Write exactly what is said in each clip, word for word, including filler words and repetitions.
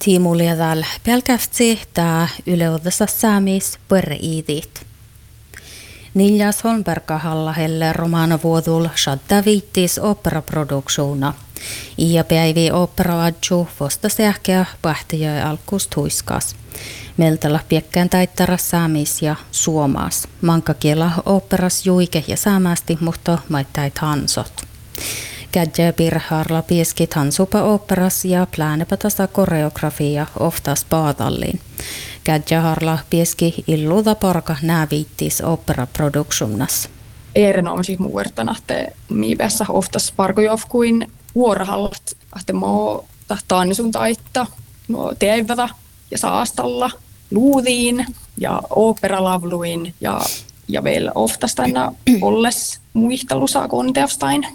tiimulia täällä pelkästään tää yleudessa saamis pörriitit. Niljas Holmbergahalla helle romaanavuotul shadda viittis operaproduksuna. Ja päivi operaadju vosta sähkeä pähtiöä alkuust huiskas. Meltala piekkään taittaras saamis ja suomaas. Mankakiela operas juike ja saamasti, mutta maittait hansot. Kädjä pirharla pieskit hansupa operas ja plänepä tasa koreografia oftas paatallin. Kädjä harla pieski illuta parka nää viittis operaproduksumnas. Erinomaisesti muertana, että miipässä oftas parkojofkuin vuorohallat, että moo tahtaan sun taitta, no teevätä ja saastalla, luudiin ja operalavluin ja, ja vielä oftas tänä olles muistelusaa konteostain.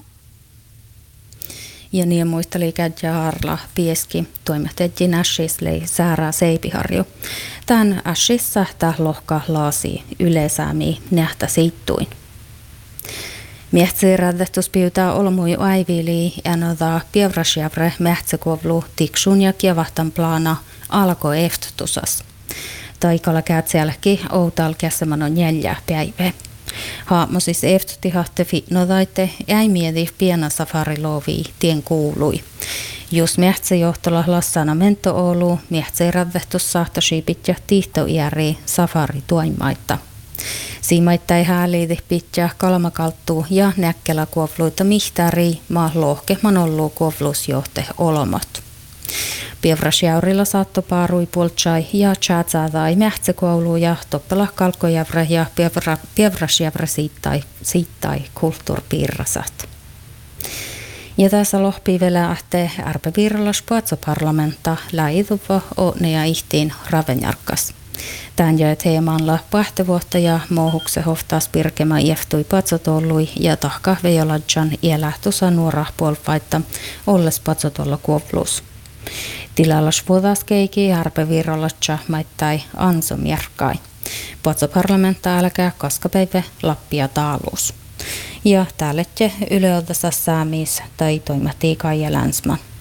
Ja niin muisteli Kädjä harla pieski toimittajien Ashislei säärää seipiharju. Tän Ashissa tää lohka laasi yleisäämi nähtä siittuin. Miehtsirrätettus piutää olmui aivili enoda pievrasjavre mähtsekovlu tiksun ja kievahtan plana alko eftutusas. Taikalla kätselki outal käsemanon neljä päivä. Haamosis eftutihahte fitnodaitte ei mieti piena safarilovi tien kuului. Jos mähtsejohtola lassana mento olu, miehtsirrätettus saattosipit ja tihtoiäri safari tuimaitta. Siimaittai ei hääliiti pitää kalmakalttuu ja näkkelä kuovluita mihtari maa lohkehman ollu kuovlusjohte olomot. Pievrasjaurilla saatto paarui poltsai ja tjäätsäätai mähtsekoulu ja toppela kalkojävre ja pievrasjävre siittai, siittai kulttuurpiirrasat. Ja tässä lohpii vielä ahte ärpevirrallas puatsoparlamenta läiduva onea ihtiin ravenjarkkas. Tän jäi teemalla pähtövuotta ja moohukse hoftaas pirkema ieftui patsotollui ja tahka vejoladjan ielähtusa nuora puolfaitta olles patsotolla kuoplus. Tilallas vuodas keiki harpevirrolatja maittai ansomjerkkai. Patsoparlamenta älkää kaskapäivä Lappia taalus. Ja tääletje yleodassa saamis tai toimahtii Kaija Länsman.